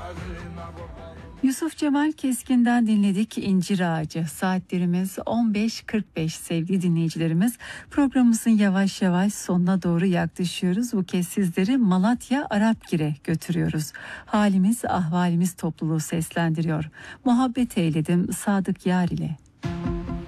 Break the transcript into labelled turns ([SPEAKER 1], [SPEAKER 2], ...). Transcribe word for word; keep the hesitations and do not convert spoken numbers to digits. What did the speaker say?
[SPEAKER 1] Yusuf Cemal Keskin'den dinledik İncir Ağacı. Saatlerimiz on beş kırk beş sevgili dinleyicilerimiz. Programımızın yavaş yavaş sonuna doğru yaklaşıyoruz. Bu kez sizleri Malatya Arapgir'e götürüyoruz. Halimiz ahvalimiz topluluğu seslendiriyor. Muhabbet eyledim Sadık Yar ile.